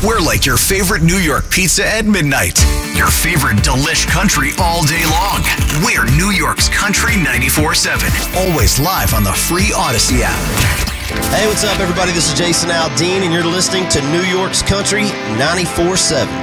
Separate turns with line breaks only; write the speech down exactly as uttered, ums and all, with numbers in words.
We're like your favorite New York pizza at midnight. Your favorite delish country all day long. We're New York's Country ninety-four seven. Always live on the free Odyssey app.
Hey, what's up, everybody? This is Jason Aldean, and you're listening to New York's Country ninety-four seven.